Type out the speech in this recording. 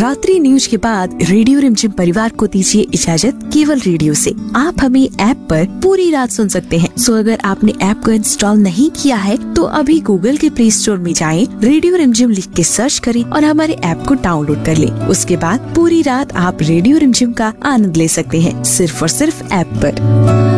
रात्रि न्यूज के बाद रेडियो रिमझिम परिवार को दीजिए इजाजत केवल रेडियो से। आप हमें ऐप पर पूरी रात सुन सकते हैं। सो अगर आपने ऐप को इंस्टॉल नहीं किया है तो अभी गूगल के प्ले स्टोर में जाएं, रेडियो रिमझिम लिख के सर्च करें और हमारे ऐप को डाउनलोड कर लें। उसके बाद पूरी रात आप रेडियो रिमझिम का आनंद ले सकते हैं, सिर्फ और सिर्फ ऐप पर।